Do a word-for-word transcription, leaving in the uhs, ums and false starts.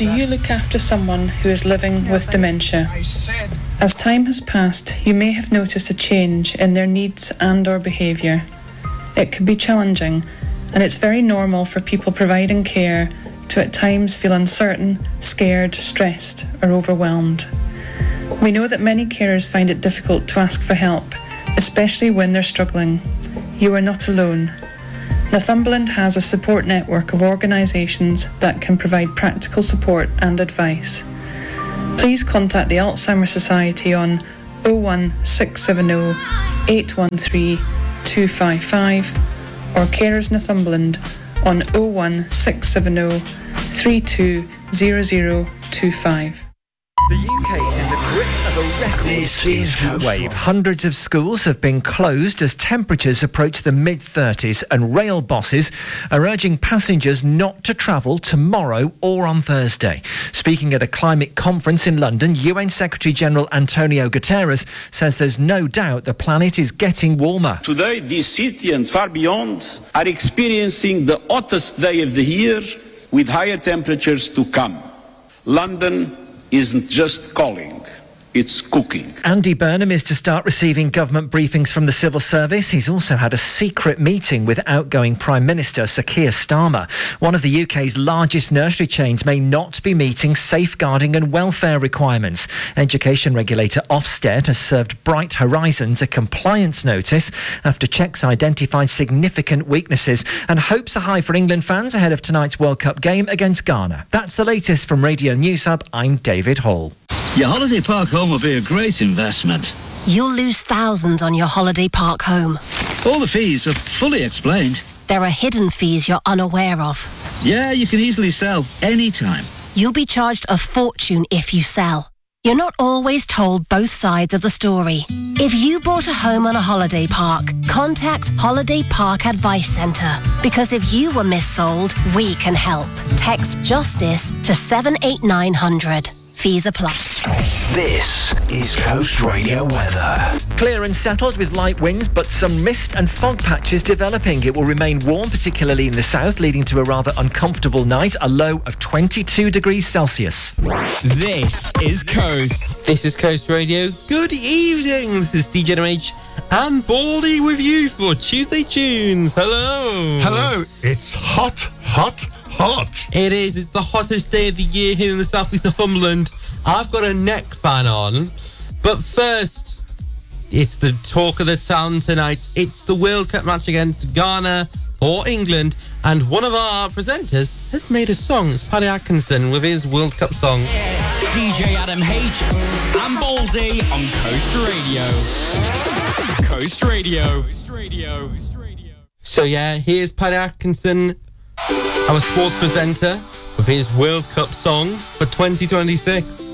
do you look after someone who is living with dementia? As time has passed, you may have noticed a change in their needs and or behaviour. It can be challenging, and it's very normal for people providing care to at times feel uncertain, scared, stressed or overwhelmed. We know that many carers find it difficult to ask for help, especially when they're struggling. You are not alone. Northumberland has a support network of organisations that can provide practical support and advice. Please contact the Alzheimer's Society on oh one six seven oh, eight one three, two five five or Carers Northumberland on oh one six seven oh, three two zero zero two five. The U K is in the grip of a record This is heat wave. Hundreds of schools have been closed as temperatures approach the mid thirties, and rail bosses are urging passengers not to travel tomorrow or on Thursday. Speaking at a climate conference in London, U N Secretary-General Antonio Guterres says there's no doubt the planet is getting warmer. Today, this city and far beyond are experiencing the hottest day of the year with higher temperatures to come. London isn't just calling, it's cooking. Andy Burnham is to start receiving government briefings from the civil service. He's also had a secret meeting with outgoing Prime Minister Sir Keir Starmer. One of the U K's largest nursery chains may not be meeting safeguarding and welfare requirements. Education regulator Ofsted has served Bright Horizons a compliance notice after checks identified significant weaknesses, and hopes are high for England fans ahead of tonight's World Cup game against Ghana. That's the latest from Radio News Hub. I'm David Hall. Your holiday park home will be a great investment. You'll lose thousands on your holiday park home. All the fees are fully explained. There are hidden fees you're unaware of. Yeah, you can easily sell anytime. You'll be charged a fortune if you sell. You're not always told both sides of the story. If you bought a home on a holiday park, contact Holiday Park Advice Centre. Because if you were missold, we can help. Text JUSTICE to seven eight nine hundred. Fees apply. This is Coast Radio weather. Clear and settled with light winds, but some mist and fog patches developing. It will remain warm, particularly in the south, leading to a rather uncomfortable night, a low of twenty-two degrees Celsius. This is Coast. This is Coast Radio. Good evening. This is D J N M H and Baldy with you for Tuesday Tunes. Hello. Hello. It's hot, hot, hot. It is. It's the hottest day of the year here in the southeast of Northumberland. I've got a neck fan on. But first, it's the talk of the town tonight. It's the World Cup match against Ghana for England. And one of our presenters has made a song. It's Paddy Atkinson with his World Cup song. D J Adam H and Baldy on Coast Radio. Coast Radio. Coast Radio. So yeah, here's Paddy Atkinson, our sports presenter, with his World Cup song for twenty twenty-six.